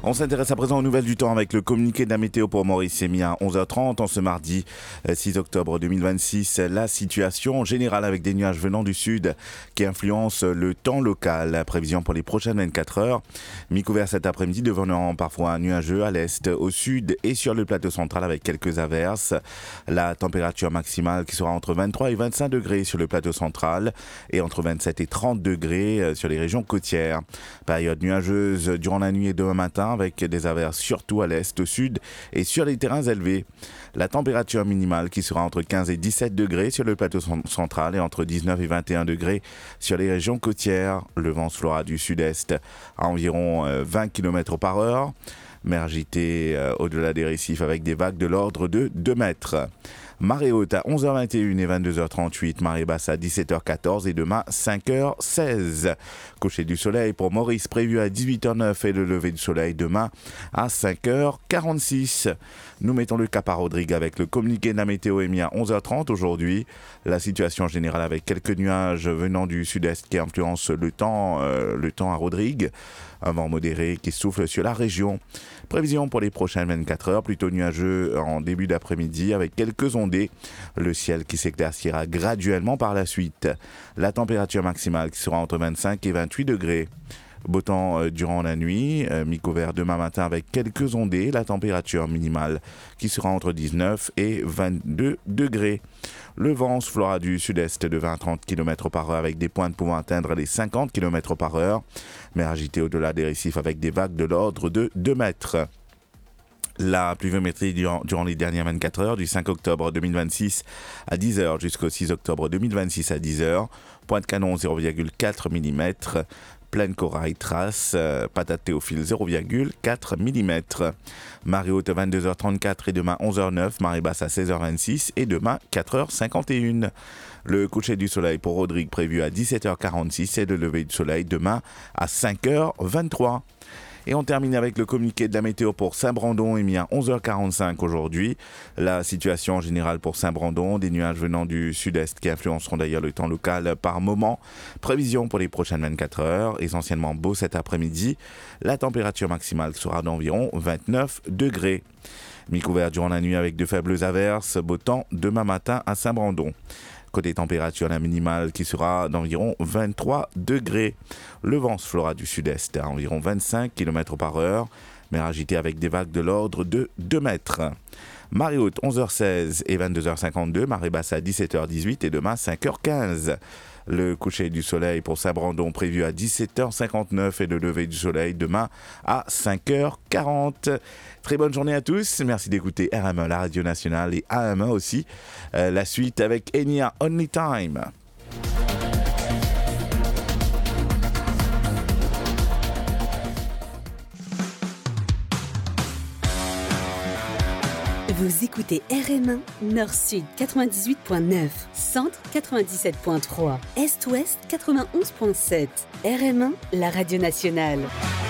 On s'intéresse à présent aux nouvelles du temps avec le communiqué de la météo pour Maurice Sémien. 11h30 en ce mardi 6 octobre 2026. La situation générale avec des nuages venant du sud qui influencent le temps local. La prévision pour les prochaines 24 heures. Mi-couvert cet après-midi, devenant parfois nuageux à l'est, au sud et sur le plateau central avec quelques averses. La température maximale qui sera entre 23 et 25 degrés sur le plateau central et entre 27 et 30 degrés sur les régions côtières. Période nuageuse durant la nuit et demain matin avec des averses surtout à l'est, au sud et sur les terrains élevés. La température minimale qui sera entre 15 et 17 degrés sur le plateau central et entre 19 et 21 degrés sur les régions côtières. Le vent soufflera du sud-est à environ 20 km par heure. Mer agitée au-delà des récifs avec des vagues de l'ordre de 2 mètres. Marée haute à 11h21 et 22h38, marée basse à 17h14 et demain 5h16. Coucher du soleil pour Maurice prévu à 18h09 et le lever du soleil demain à 5h46. Nous mettons le cap à Rodrigue avec le communiqué de la météo émis à 11h30 aujourd'hui. La situation générale avec quelques nuages venant du sud-est qui influencent le temps à Rodrigue. Un vent modéré qui souffle sur la région. Prévision pour les prochaines 24 heures, plutôt nuageux en début d'après-midi avec quelques ondées. Le ciel qui s'éclaircira graduellement par la suite. La température maximale qui sera entre 25 et 28 degrés. Beau temps durant la nuit, mi-couvert demain matin avec quelques ondées. La température minimale qui sera entre 19 et 22 degrés. Le vent soufflera du sud-est de 20 à 30 km par heure avec des pointes pouvant atteindre les 50 km par heure. Mer agitée au-delà des récifs avec des vagues de l'ordre de 2 mètres. La pluviométrie durant les dernières 24 heures, du 5 octobre 2026 à 10h jusqu'au 6 octobre 2026 à 10h. Pointe-Canon 0,4 mm. Plaine Corail Trace, Patate Théophile 0,4 mm. Marée haute 22h34 et demain 11h09, marée basse à 16h26 et demain 4h51. Le coucher du soleil pour Rodrigue prévu à 17h46 et le lever du soleil demain à 5h23. Et on termine avec le communiqué de la météo pour Saint-Brandon émis à 11h45 aujourd'hui. La situation générale pour Saint-Brandon, des nuages venant du sud-est qui influenceront d'ailleurs le temps local par moment. Prévision pour les prochaines 24 heures, essentiellement beau cet après-midi. La température maximale sera d'environ 29 degrés. Mi-couvert durant la nuit avec de faibles averses, beau temps demain matin à Saint-Brandon. Côté température, la minimale qui sera d'environ 23 degrés. Le vent soufflera du sud-est à environ 25 km par heure. Mer agitée avec des vagues de l'ordre de 2 mètres. Marée haute 11h16 et 22h52. Marée basse à 17h18 et demain 5h15. Le coucher du soleil pour Saint-Brandon prévu à 17h59 et le lever du soleil demain à 5h40. Très bonne journée à tous. Merci d'écouter RME, la radio nationale, et AME aussi. La suite avec Enya Only Time. Vous écoutez RM1, Nord-Sud 98.9, Centre 97.3, Est-Ouest 91.7. RM1, la radio nationale.